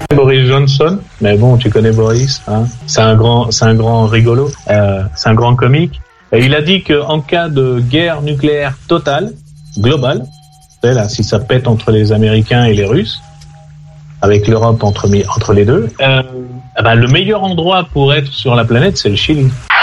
Boris Johnson, mais bon, tu connais Boris, hein. C'est un grand rigolo, c'est un grand comique. Et il a dit que en cas de guerre nucléaire totale, globale, c'est là, si ça pète entre les Américains et les Russes, avec l'Europe entre les deux, le meilleur endroit pour être sur la planète, c'est le Chili.